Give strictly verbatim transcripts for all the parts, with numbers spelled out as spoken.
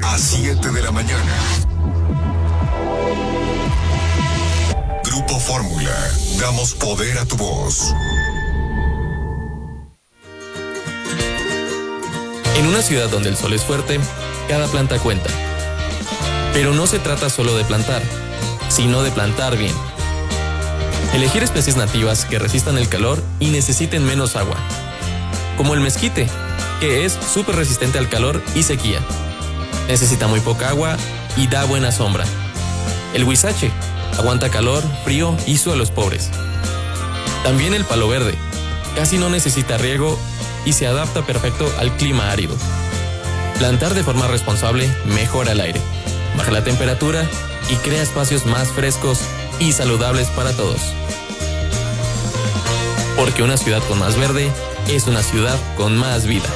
a siete de la mañana. Grupo Fórmula, damos poder a tu voz. En una ciudad donde el sol es fuerte, cada planta cuenta. Pero no se trata solo de plantar, sino de plantar bien. Elegir especies nativas que resistan el calor y necesiten menos agua. Como el mezquite, que es súper resistente al calor y sequía. Necesita muy poca agua y da buena sombra. El huizache aguanta calor, frío y suelos pobres. También el palo verde, casi no necesita riego y se adapta perfecto al clima árido. Plantar de forma responsable mejora el aire, baja la temperatura y crea espacios más frescos y saludables para todos. Porque una ciudad con más verde es una ciudad con más vida.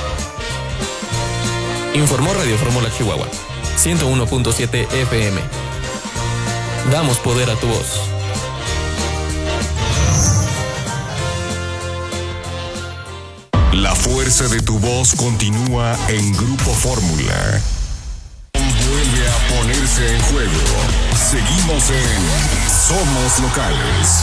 Informó Radio Fórmula Chihuahua, ciento uno punto siete F M. Damos poder a tu voz. La fuerza de tu voz continúa en Grupo Fórmula. Vuelve a ponerse en juego. Seguimos en Somos Locales.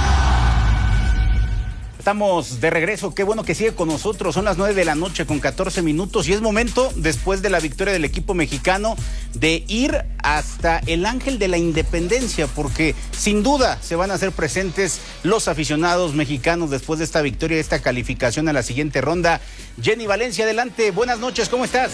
Estamos de regreso, qué bueno que sigue con nosotros, son las nueve de la noche con catorce minutos y es momento, después de la victoria del equipo mexicano, de ir hasta el Ángel de la Independencia, porque sin duda se van a hacer presentes los aficionados mexicanos después de esta victoria, de esta calificación a la siguiente ronda. Jenny Valencia, adelante, buenas noches, ¿cómo estás?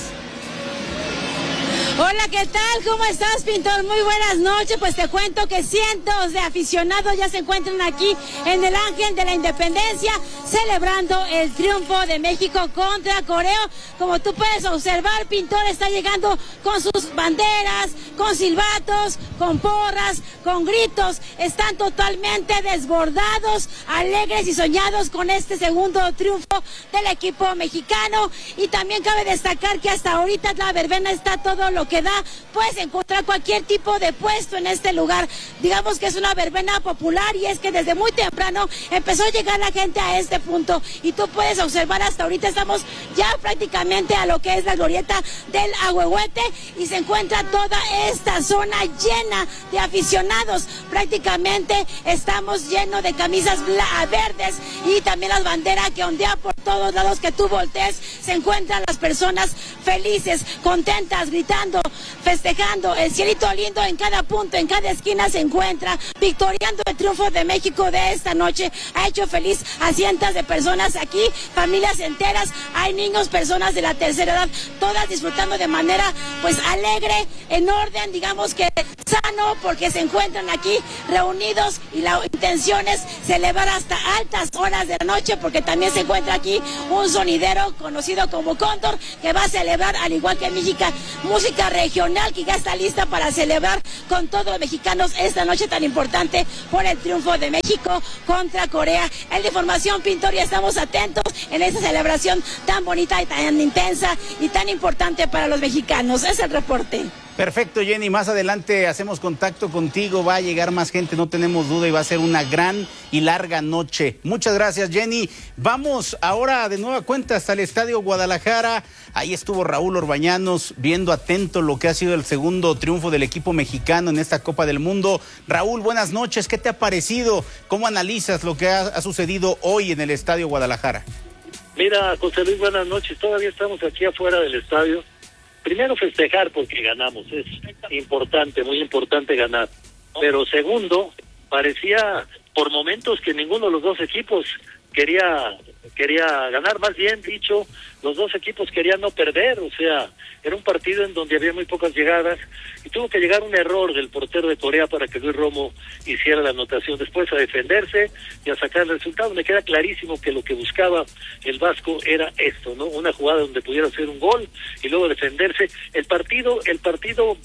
Hola, ¿qué tal? ¿Cómo estás, Pintor? Muy buenas noches. Pues te cuento que cientos de aficionados ya se encuentran aquí en el Ángel de la Independencia celebrando el triunfo de México contra Corea. Como tú puedes observar, Pintor está llegando con sus banderas, con silbatos, con porras, con gritos. Están totalmente desbordados, alegres y soñados con este segundo triunfo del equipo mexicano. Y también cabe destacar que hasta ahorita la verbena está todo lo que da, puedes encontrar cualquier tipo de puesto en este lugar. Digamos que es una verbena popular y es que desde muy temprano empezó a llegar la gente a este punto y tú puedes observar hasta ahorita estamos ya prácticamente a lo que es la glorieta del Ahuehuete y se encuentra toda esta zona llena de aficionados. Prácticamente estamos llenos de camisas verdes y también las banderas que ondean por todos lados que tú voltees. Se encuentran las personas felices, contentas, gritando, festejando, el cielito lindo en cada punto, en cada esquina se encuentra, victoriando el triunfo de México de esta noche. Ha hecho feliz a cientos de personas aquí, familias enteras, hay niños, personas de la tercera edad, todas disfrutando de manera pues alegre, en orden, digamos que sano, porque se encuentran aquí reunidos y la intención es celebrar hasta altas horas de la noche, porque también se encuentra aquí un sonidero conocido como Cóndor, que va a celebrar, al igual que México, música regional que ya está lista para celebrar con todos los mexicanos esta noche tan importante por el triunfo de México contra Corea. Es la información, Pintor, y estamos atentos en esta celebración tan bonita y tan intensa y tan importante para los mexicanos. Es el reporte. Perfecto, Jenny, más adelante hacemos contacto contigo, va a llegar más gente, no tenemos duda, y va a ser una gran y larga noche. Muchas gracias, Jenny. Vamos ahora de nueva cuenta hasta el Estadio Guadalajara. Ahí estuvo Raúl Orbañanos viendo atento lo que ha sido el segundo triunfo del equipo mexicano en esta Copa del Mundo. Raúl, buenas noches, ¿qué te ha parecido? ¿Cómo analizas lo que ha, ha sucedido hoy en el Estadio Guadalajara? Mira, José Luis, buenas noches, todavía estamos aquí afuera del estadio. Primero, festejar porque ganamos, es importante, muy importante ganar. Pero segundo, parecía por momentos que ninguno de los dos equipos quería quería ganar, más bien dicho, los dos equipos querían no perder, o sea, era un partido en donde había muy pocas llegadas y tuvo que llegar un error del portero de Corea para que Luis Romo hiciera la anotación, después a defenderse y a sacar el resultado. Me queda clarísimo que lo que buscaba el Vasco era esto, ¿no? Una jugada donde pudiera hacer un gol y luego defenderse. El partido, el partido,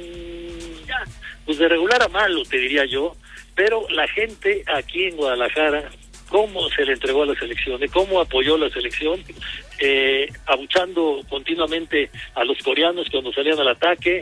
mmm, ya, pues de regular a malo, te diría yo, pero la gente aquí en Guadalajara, cómo se le entregó a la selección, de cómo apoyó la selección, eh, abuchando continuamente a los coreanos cuando salían al ataque,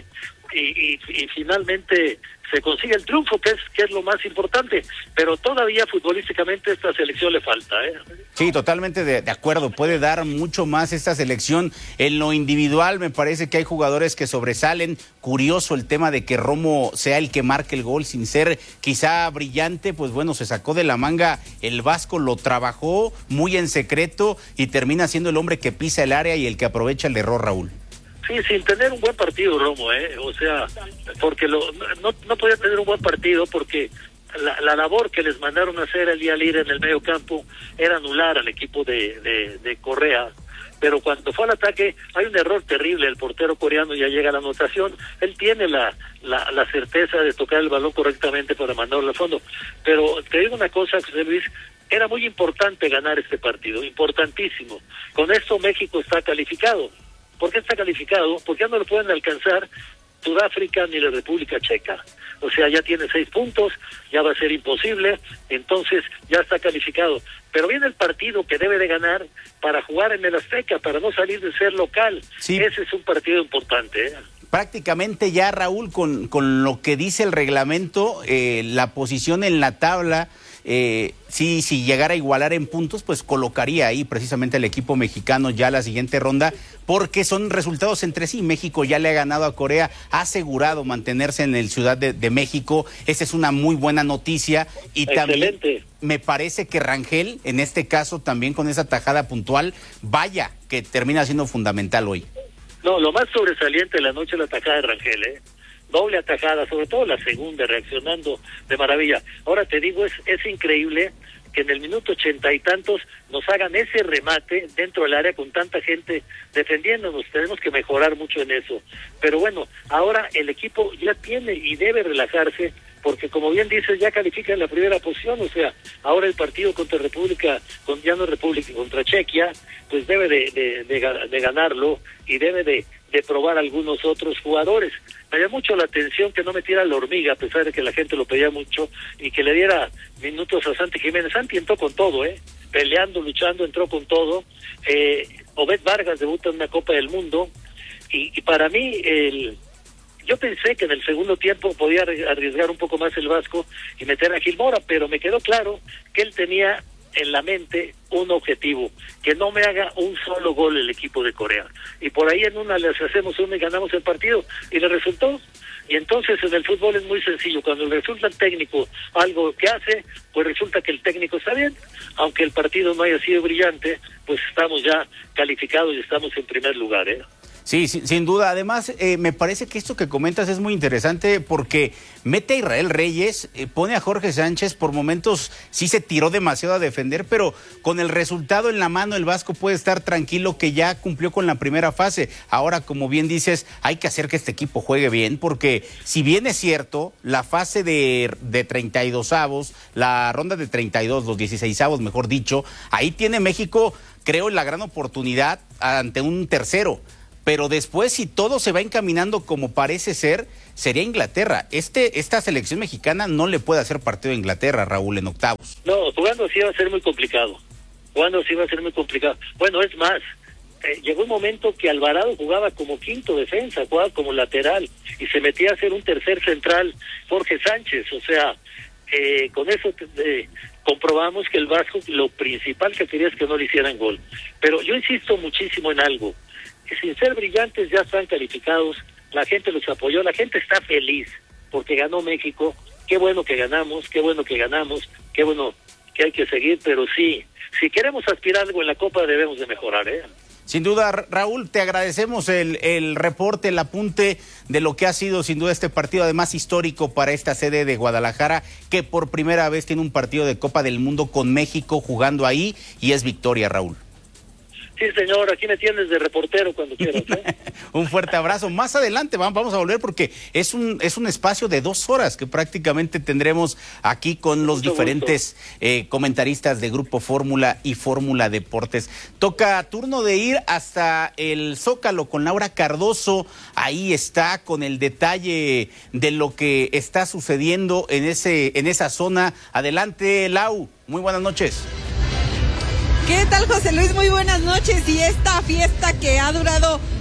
y, y, y finalmente se consigue el triunfo, que es que es lo más importante, pero todavía futbolísticamente esta selección le falta, ¿eh? Sí, totalmente de, de acuerdo, puede dar mucho más esta selección. En lo individual me parece que hay jugadores que sobresalen. Curioso el tema de que Romo sea el que marque el gol sin ser quizá brillante, pues bueno, se sacó de la manga el Vasco, lo trabajó muy en secreto y termina siendo el hombre que pisa el área y el que aprovecha el error, Raúl. Sí, sin tener un buen partido, Romo, ¿eh? O sea, porque lo, no, no podía tener un buen partido porque la, la labor que les mandaron a hacer el día libre en el medio campo era anular al equipo de, de, de Correa. Pero cuando fue al ataque hay un error terrible, el portero coreano ya llega a la anotación, él tiene la, la, la certeza de tocar el balón correctamente para mandarlo al fondo. Pero te digo una cosa, José Luis, era muy importante ganar este partido, importantísimo. Con esto México está calificado. ¿Por qué está calificado? Porque ya no lo pueden alcanzar Sudáfrica ni la República Checa. O sea, ya tiene seis puntos, ya va a ser imposible, entonces ya está calificado. Pero viene el partido que debe de ganar para jugar en el Azteca, para no salir de ser local. Sí. Ese es un partido importante, ¿eh? Prácticamente ya, Raúl, con, con lo que dice el reglamento, eh, la posición en la tabla, eh, sí, si llegara a igualar en puntos, pues colocaría ahí precisamente el equipo mexicano ya la siguiente ronda, porque son resultados entre sí. México ya le ha ganado a Corea, ha asegurado mantenerse en el Ciudad de, de México. Esa es una muy buena noticia. Y excelente. También me parece que Rangel, en este caso, también con esa tajada puntual, vaya, que termina siendo fundamental hoy. No, lo más sobresaliente de la noche es la tajada de Rangel, ¿eh? Doble atajada, sobre todo la segunda, reaccionando de maravilla. Ahora te digo, es, es increíble que en el minuto ochenta y tantos nos hagan ese remate dentro del área con tanta gente defendiéndonos. Tenemos que mejorar mucho en eso. Pero bueno, ahora el equipo ya tiene y debe relajarse, porque como bien dices, ya califica en la primera posición. O sea, ahora el partido contra República, con, ya no República, contra Chequia, pues debe de, de, de, de ganarlo y debe de, de probar algunos otros jugadores. Me llamó mucho la atención que no metiera la hormiga, a pesar de que la gente lo pedía mucho, y que le diera minutos a Santi Jiménez. Santi entró con todo, ¿eh? Peleando, luchando, entró con todo. Eh, Obed Vargas debuta en una Copa del Mundo, y, y para mí, el, yo pensé que en el segundo tiempo podía arriesgar un poco más el Vasco y meter a Gil Mora, pero me quedó claro que él tenía en la mente un objetivo, que no me haga un solo gol el equipo de Corea. Y por ahí en una les hacemos una y ganamos el partido, y le resultó. Y entonces en el fútbol es muy sencillo, cuando le resulta al técnico algo que hace, pues resulta que el técnico está bien, aunque el partido no haya sido brillante, pues estamos ya calificados y estamos en primer lugar, ¿eh? Sí, sin, sin duda. Además, eh, me parece que esto que comentas es muy interesante porque mete a Israel Reyes, eh, pone a Jorge Sánchez, por momentos sí se tiró demasiado a defender, pero con el resultado en la mano el Vasco puede estar tranquilo que ya cumplió con la primera fase. Ahora, como bien dices, hay que hacer que este equipo juegue bien, porque si bien es cierto, la fase de, de treinta y dos avos, la ronda de treinta y dos, los dieciséis avos, mejor dicho, ahí tiene México, creo, la gran oportunidad ante un tercero. Pero después, si todo se va encaminando como parece ser, sería Inglaterra. Este, esta selección mexicana no le puede hacer partido a Inglaterra, Raúl, en octavos. No, jugando así va a ser muy complicado. Jugando así va a ser muy complicado. Bueno, es más, eh, llegó un momento que Alvarado jugaba como quinto defensa, jugaba como lateral, y se metía a hacer un tercer central, Jorge Sánchez. O sea, eh, con eso eh, comprobamos que el Vasco, lo principal que quería es que no le hicieran gol. Pero yo insisto muchísimo en algo. Sin ser brillantes ya están calificados, la gente los apoyó, la gente está feliz porque ganó México. Qué bueno que ganamos, qué bueno que ganamos, qué bueno que hay que seguir, pero sí, si queremos aspirar algo en la Copa debemos de mejorar, ¿eh? Sin duda, Raúl, te agradecemos el, el reporte, el apunte de lo que ha sido sin duda este partido, además histórico para esta sede de Guadalajara, que por primera vez tiene un partido de Copa del Mundo con México jugando ahí, y es victoria, Raúl. Sí, señor, aquí me tienes de reportero cuando quieras, ¿eh? Un fuerte abrazo. Más adelante vamos a volver porque es un es un espacio de dos horas que prácticamente tendremos aquí con los Mucho diferentes eh, comentaristas de Grupo Fórmula y Fórmula Deportes. Toca turno de ir hasta el Zócalo con Laura Cardoso. Ahí está con el detalle de lo que está sucediendo en ese en esa zona. Adelante, Lau. Muy buenas noches. ¿Qué tal, José Luis? Muy buenas noches. Y esta fiesta que ha durado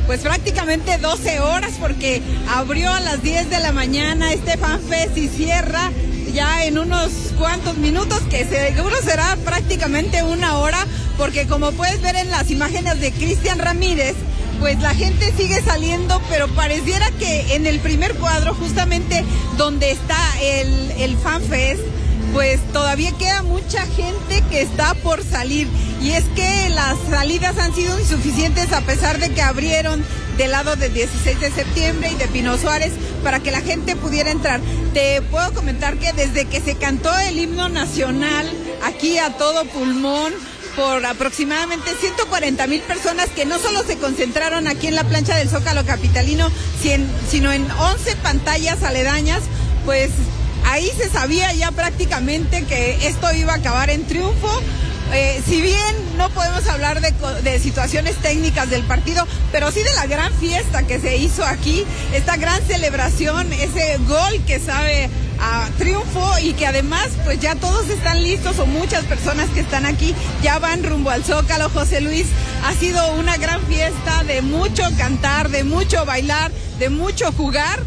pues prácticamente doce horas, porque abrió a las diez de la mañana este FanFest y cierra ya en unos cuantos minutos, que seguro será prácticamente una hora, porque como puedes ver en las imágenes de Cristian Ramírez, pues la gente sigue saliendo, pero pareciera que en el primer cuadro, justamente donde está el, el FanFest, pues todavía queda mucha gente que está por salir. Y es que las salidas han sido insuficientes, a pesar de que abrieron del lado del dieciséis de septiembre y de Pino Suárez para que la gente pudiera entrar. Te puedo comentar que desde que se cantó el himno nacional aquí a todo pulmón, por aproximadamente ciento cuarenta mil personas que no solo se concentraron aquí en la plancha del Zócalo capitalino, sino en once pantallas aledañas, pues ahí se sabía ya prácticamente que esto iba a acabar en triunfo. Eh, si bien no podemos hablar de, de situaciones técnicas del partido, pero sí de la gran fiesta que se hizo aquí, esta gran celebración, ese gol que sabe a triunfo, y que además pues ya todos están listos, o muchas personas que están aquí ya van rumbo al Zócalo. José Luis, ha sido una gran fiesta de mucho cantar, de mucho bailar, de mucho jugar.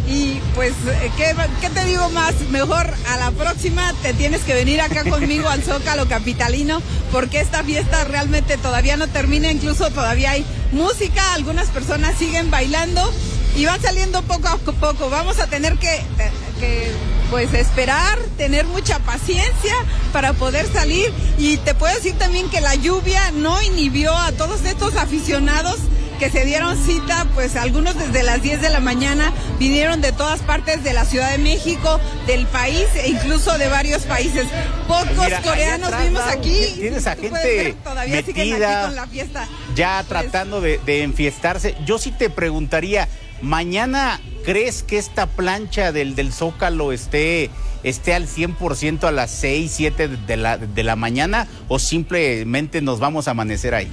Y pues, ¿qué, ¿qué te digo más? Mejor a la próxima te tienes que venir acá conmigo al Zócalo capitalino, porque esta fiesta realmente todavía no termina, incluso todavía hay música, algunas personas siguen bailando y van saliendo poco a poco. Vamos a tener que, que pues esperar, tener mucha paciencia para poder salir, y te puedo decir también que la lluvia no inhibió a todos estos aficionados que se dieron cita, pues algunos desde las diez de la mañana vinieron de todas partes de la Ciudad de México, del país e incluso de varios países. Pocos Mira, coreanos atrás, vimos aquí. Tienes a gente ver, todavía metida, siguen aquí con la fiesta. Ya pues, tratando de, de enfiestarse. Yo sí te preguntaría, mañana, ¿crees que esta plancha del, del Zócalo esté, esté al cien por ciento a las seis, siete de la, de la mañana, o simplemente nos vamos a amanecer ahí?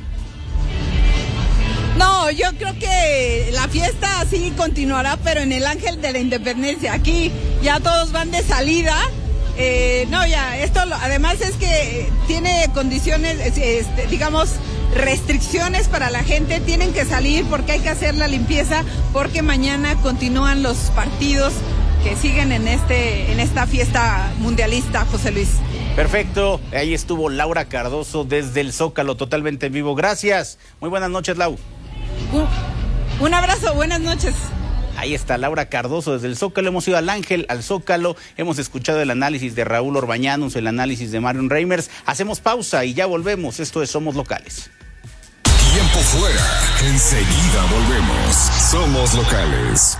No, yo creo que la fiesta sí continuará, pero en el Ángel de la Independencia. Aquí ya todos van de salida. Eh, no, ya, esto lo, además es que tiene condiciones, este, digamos, restricciones para la gente. Tienen que salir porque hay que hacer la limpieza, porque mañana continúan los partidos que siguen en, este, en esta fiesta mundialista, José Luis. Perfecto, ahí estuvo Laura Cardoso desde el Zócalo, totalmente en vivo. Gracias, muy buenas noches, Lau. Un, un abrazo, buenas noches. Ahí está Laura Cardoso desde el Zócalo. Hemos ido al Ángel, al Zócalo, hemos escuchado el análisis de Raúl Orbañanos, el análisis de Marion Reimers. Hacemos pausa y ya volvemos. Esto es Somos Locales. Tiempo fuera, enseguida volvemos. Somos Locales.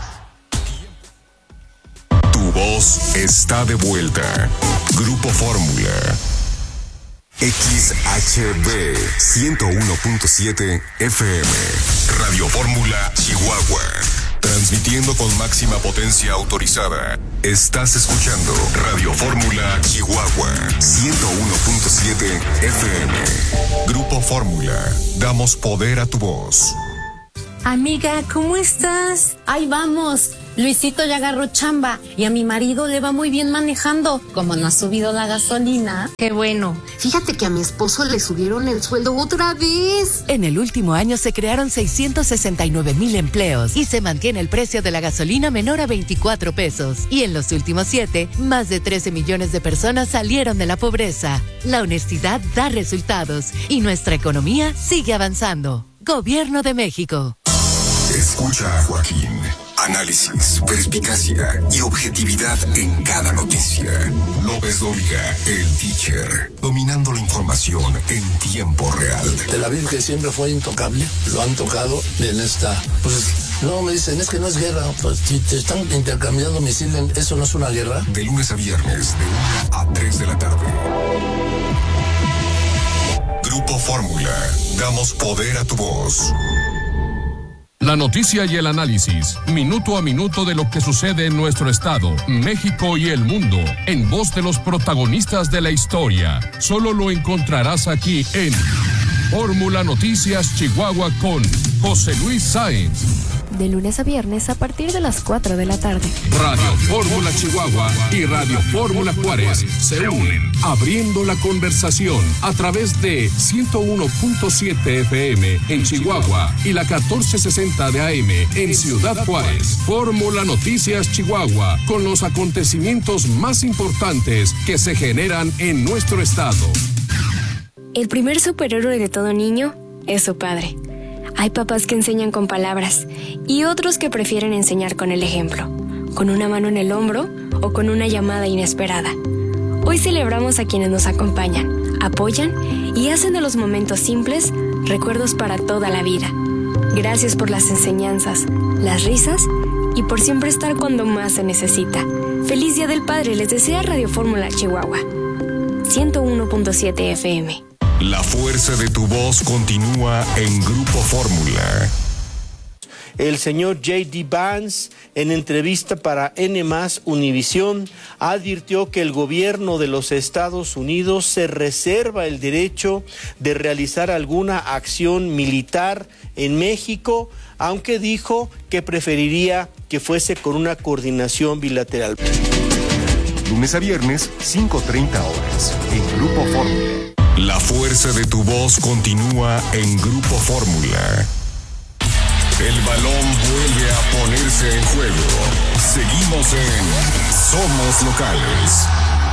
Tu voz está de vuelta. Grupo Fórmula. X H B ciento uno punto siete F M. Radio Fórmula Chihuahua. Transmitiendo con máxima potencia autorizada. Estás escuchando Radio Fórmula Chihuahua ciento uno punto siete F M. Grupo Fórmula. Damos poder a tu voz. Amiga, ¿cómo estás? Ahí vamos. Luisito ya agarró chamba y a mi marido le va muy bien manejando. Como no ha subido la gasolina. Qué bueno. Fíjate que a mi esposo le subieron el sueldo otra vez. En el último año se crearon seiscientos sesenta y nueve mil empleos y se mantiene el precio de la gasolina menor a veinticuatro pesos. Y en los últimos siete, más de trece millones de personas salieron de la pobreza. La honestidad da resultados y nuestra economía sigue avanzando. Gobierno de México. Escucha a Joaquín. Análisis, perspicacia y objetividad en cada noticia. López Dóriga, el teacher, dominando la información en tiempo real. Tel Aviv, que siempre fue intocable, lo han tocado en esta... Pues, no, me dicen, es que no es guerra. Pues si te están intercambiando misiles, ¿eso no es una guerra? De lunes a viernes, de una a tres de la tarde. Grupo Fórmula. Damos poder a tu voz. La noticia y el análisis, minuto a minuto de lo que sucede en nuestro estado, México y el mundo, en voz de los protagonistas de la historia. Solo lo encontrarás aquí en Fórmula Noticias Chihuahua con José Luis Sáenz. de lunes a viernes a partir de las cuatro de la tarde. Radio Fórmula Chihuahua y Radio Fórmula Juárez se unen, abriendo la conversación a través de ciento uno punto siete F M en Chihuahua y la catorce sesenta de A M en Ciudad Juárez. Fórmula Noticias Chihuahua, con los acontecimientos más importantes que se generan en nuestro estado. El primer superhéroe de todo niño es su padre. Hay papás que enseñan con palabras y otros que prefieren enseñar con el ejemplo, con una mano en el hombro o con una llamada inesperada. Hoy celebramos a quienes nos acompañan, apoyan y hacen de los momentos simples recuerdos para toda la vida. Gracias por las enseñanzas, las risas y por siempre estar cuando más se necesita. Feliz Día del Padre les desea Radio Fórmula Chihuahua. ciento uno punto siete F M. La fuerza de tu voz continúa en Grupo Fórmula. El señor J D Vance, en entrevista para N más Univisión, advirtió que el gobierno de los Estados Unidos se reserva el derecho de realizar alguna acción militar en México, aunque dijo que preferiría que fuese con una coordinación bilateral. Lunes a viernes, cinco treinta horas, en Grupo Fórmula. La fuerza de tu voz continúa en Grupo Fórmula. El balón vuelve a ponerse en juego. Seguimos en Somos Locales.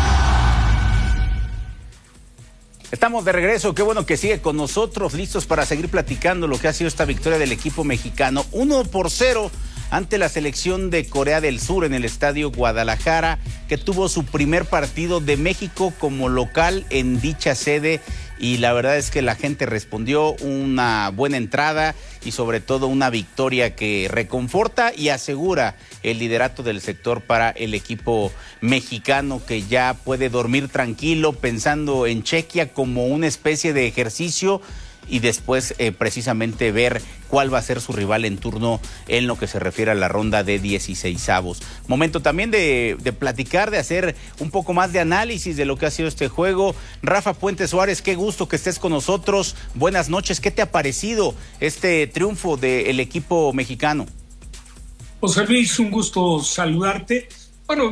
Estamos de regreso, qué bueno que sigue con nosotros, listos para seguir platicando lo que ha sido esta victoria del equipo mexicano. uno por cero ante la selección de Corea del Sur en el Estadio Guadalajara, que tuvo su primer partido de México como local en dicha sede, y la verdad es que la gente respondió una buena entrada y sobre todo una victoria que reconforta y asegura el liderato del sector para el equipo mexicano, que ya puede dormir tranquilo pensando en Chequia como una especie de ejercicio y después eh, precisamente ver cuál va a ser su rival en turno en lo que se refiere a la ronda de dieciseisavos. Momento también de, de platicar, de hacer un poco más de análisis de lo que ha sido este juego. Rafa Puente Suárez, qué gusto que estés con nosotros. Buenas noches, ¿qué te ha parecido este triunfo del equipo mexicano? José Luis, un gusto saludarte. Bueno,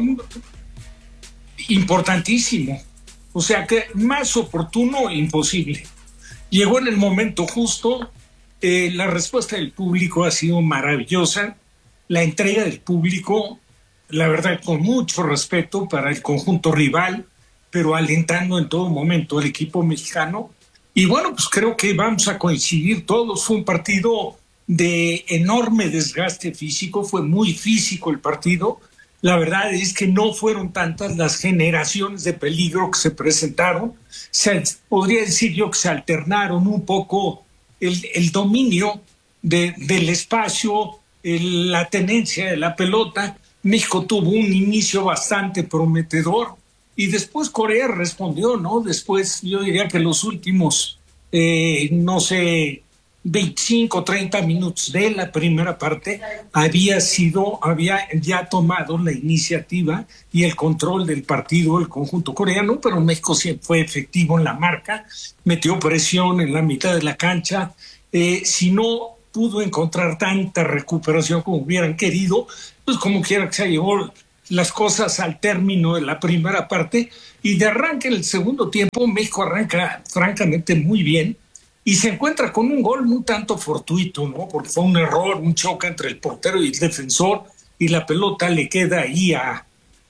importantísimo. O sea que más oportuno, imposible. Llegó en el momento justo, eh, la respuesta del público ha sido maravillosa, la entrega del público, la verdad, con mucho respeto para el conjunto rival, pero alentando en todo momento al equipo mexicano. Y bueno, pues creo que vamos a coincidir todos. Fue un partido de enorme desgaste físico, fue muy físico el partido. La verdad es que no fueron tantas las generaciones de peligro que se presentaron. Se, podría decir yo que se alternaron un poco el, el dominio de, del espacio, el, la tenencia de la pelota. México tuvo un inicio bastante prometedor y después Corea respondió, ¿no? Después yo diría que los últimos, eh, no sé, veinticinco, treinta minutos de la primera parte había sido, había ya tomado la iniciativa y el control del partido el conjunto coreano, pero México siempre fue efectivo en la marca, metió presión en la mitad de la cancha. Eh, si no pudo encontrar tanta recuperación como hubieran querido, pues como quiera que se llevó las cosas al término de la primera parte, y de arranque en el segundo tiempo México arranca francamente muy bien y se encuentra con un gol un tanto fortuito, ¿no? Porque fue un error, un choque entre el portero y el defensor, y la pelota le queda ahí a,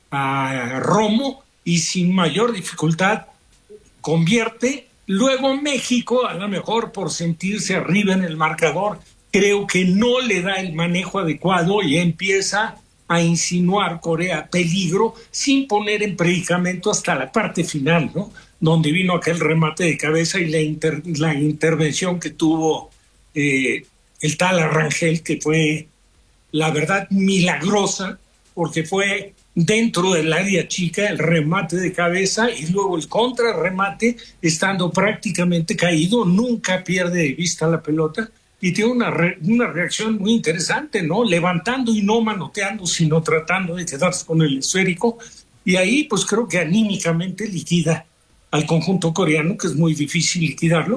a Romo, y sin mayor dificultad convierte. Luego México, a lo mejor por sentirse arriba en el marcador, creo que no le da el manejo adecuado y empieza a insinuar Corea peligro sin poner en predicamento hasta la parte final, ¿no? Donde vino aquel remate de cabeza y la, inter, la intervención que tuvo eh, el tal Arrangel, que fue, la verdad, milagrosa, porque fue dentro del área chica el remate de cabeza y luego el contrarremate, estando prácticamente caído, nunca pierde de vista la pelota y tiene una, re, una reacción muy interesante, ¿no? Levantando y no manoteando, sino tratando de quedarse con el esférico, y ahí pues creo que anímicamente liquida al conjunto coreano, que es muy difícil liquidarlo,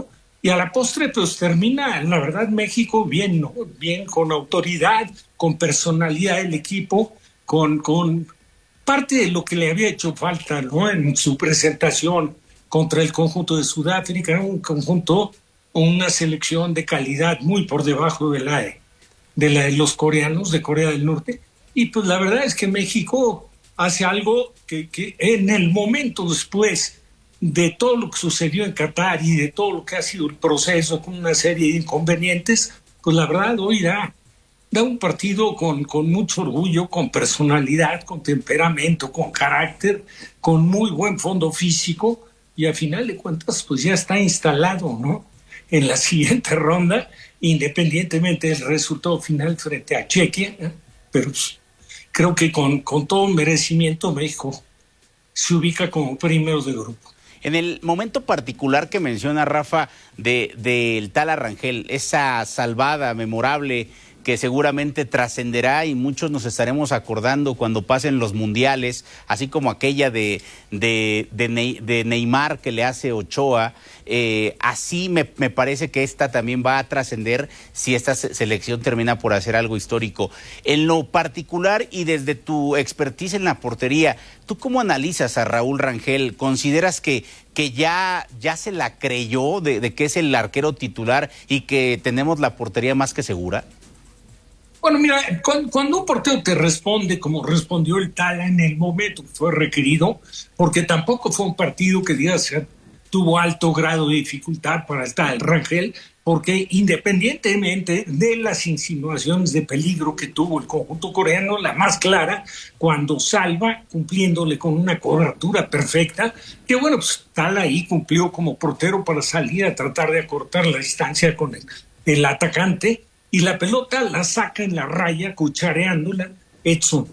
Y a la postre, pues termina, la verdad, México bien, ¿no? Bien, con autoridad, con personalidad del equipo, con, con parte de lo que le había hecho falta, ¿no? En su presentación contra el conjunto de Sudáfrica, un conjunto, una selección de calidad muy por debajo de la de, de la de los coreanos de Corea del Norte. Y pues la verdad es que México hace algo que, que en el momento después de todo lo que sucedió en Qatar y de todo lo que ha sido el proceso con una serie de inconvenientes, pues la verdad hoy da, da un partido con, con mucho orgullo, con personalidad, con temperamento, con carácter, con muy buen fondo físico, y al final de cuentas pues ya está instalado, ¿no?, en la siguiente ronda, independientemente del resultado final frente a Chequia, ¿eh? Pero pues, creo que con, con todo merecimiento México se ubica como primero de grupo. En el momento particular que menciona Rafa de del Tala Rangel, esa salvada memorable que seguramente trascenderá y muchos nos estaremos acordando cuando pasen los mundiales, así como aquella de, de, de, Ney, de Neymar que le hace Ochoa, eh, así me, me parece que esta también va a trascender si esta selección termina por hacer algo histórico. En lo particular y desde tu expertise en la portería, ¿tú cómo analizas a Raúl Rangel? ¿Consideras que, que ya, ya se la creyó de, de que es el arquero titular y que tenemos la portería más que segura? Bueno, mira, cuando un portero te responde como respondió el Tala en el momento que fue requerido, porque tampoco fue un partido que digas tuvo alto grado de dificultad para el Tala Rangel, porque independientemente de las insinuaciones de peligro que tuvo el conjunto coreano, la más clara, cuando salva, cumpliéndole con una cobertura perfecta, que bueno, pues Tala ahí cumplió como portero para salir a tratar de acortar la distancia con el, el atacante, y la pelota la saca en la raya, cuchareándola, Edson.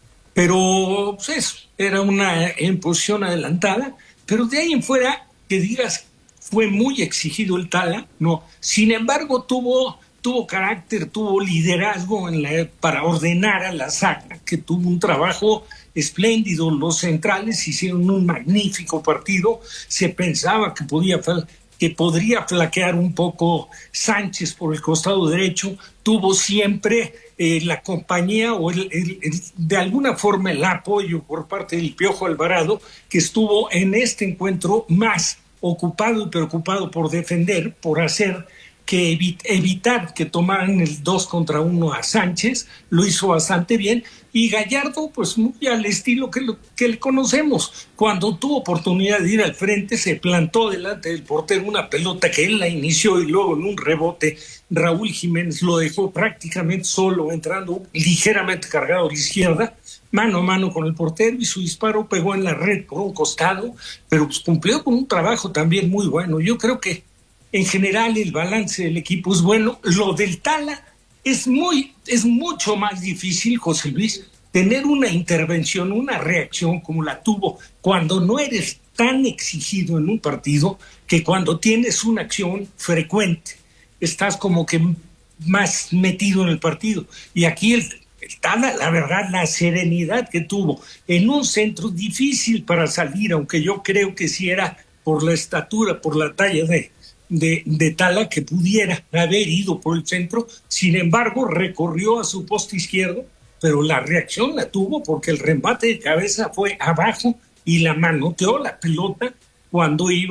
Pero, pues eso, era una en posición adelantada, pero de ahí en fuera, que digas, fue muy exigido el Tala, no. Sin embargo, tuvo, tuvo carácter, tuvo liderazgo en la, para ordenar a la saga, que tuvo un trabajo espléndido. Los centrales hicieron un magnífico partido, se pensaba que podía... que podría flaquear un poco Sánchez por el costado derecho, tuvo siempre eh, la compañía o el, el, el, de alguna forma el apoyo por parte del Piojo Alvarado, que estuvo en este encuentro más ocupado y preocupado por defender, por hacer que evi- evitar que tomaran el dos contra uno a Sánchez, lo hizo bastante bien, y Gallardo, pues muy al estilo que, lo, que le conocemos, cuando tuvo oportunidad de ir al frente, se plantó delante del portero una pelota que él la inició y luego en un rebote Raúl Jiménez lo dejó prácticamente solo, entrando ligeramente cargado a la izquierda, mano a mano con el portero, y su disparo pegó en la red por un costado, pero pues cumplió con un trabajo también muy bueno. Yo creo que en general el balance del equipo es bueno. Lo del Tala es muy, es mucho más difícil, José Luis, tener una intervención, una reacción como la tuvo cuando no eres tan exigido en un partido, que cuando tienes una acción frecuente, estás como que más metido en el partido. Y aquí el, el Tala, la verdad, la serenidad que tuvo en un centro difícil para salir, aunque yo creo que sí era por la estatura, por la talla de De, de Tala, que pudiera haber ido por el centro, sin embargo recorrió a su poste izquierdo, pero la reacción la tuvo porque el remate de cabeza fue abajo y la manoteó la pelota cuando iba